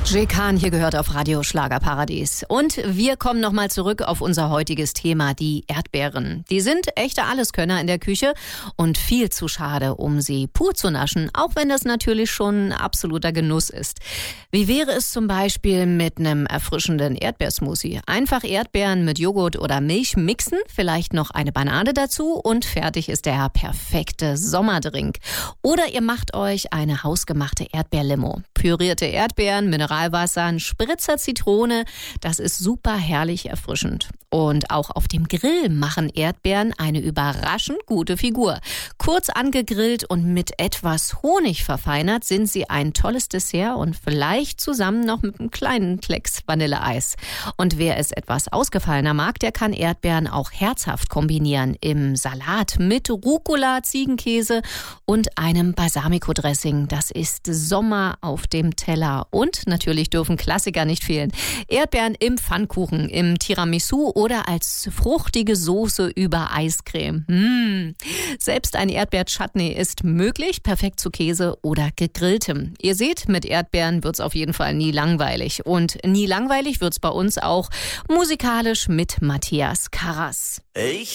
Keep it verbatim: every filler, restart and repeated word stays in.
Jay Khan hier gehört auf Radio Schlagerparadies. Und wir kommen nochmal zurück auf unser heutiges Thema, die Erdbeeren. Die sind echte Alleskönner in der Küche und viel zu schade, um sie pur zu naschen, auch wenn das natürlich schon ein absoluter Genuss ist. Wie wäre es zum Beispiel mit einem erfrischenden Erdbeersmoothie? Einfach Erdbeeren mit Joghurt oder Milch mixen, vielleicht noch eine Banane dazu und fertig ist der perfekte Sommerdrink. Oder ihr macht euch eine hausgemachte Erdbeerlimo. Pürierte Erdbeeren, Mineralwasser, ein Spritzer Zitrone, das ist super herrlich erfrischend. Und auch auf dem Grill machen Erdbeeren eine überraschend gute Figur. Kurz angegrillt und mit etwas Honig verfeinert sind sie ein tolles Dessert und vielleicht zusammen noch mit einem kleinen Klecks Vanilleeis. Und wer es etwas ausgefallener mag, der kann Erdbeeren auch herzhaft kombinieren im Salat mit Rucola, Ziegenkäse und einem Balsamico-Dressing. Das ist Sommer auf dem Teller. Und natürlich dürfen Klassiker nicht fehlen. Erdbeeren im Pfannkuchen, im Tiramisu oder als fruchtige Soße über Eiscreme. Mmh. Selbst ein Erdbeer-Chutney ist möglich, perfekt zu Käse oder gegrilltem. Ihr seht, mit Erdbeeren wird's auf jeden Fall nie langweilig. Und nie langweilig wird's bei uns auch musikalisch mit Matthias Karas. Ich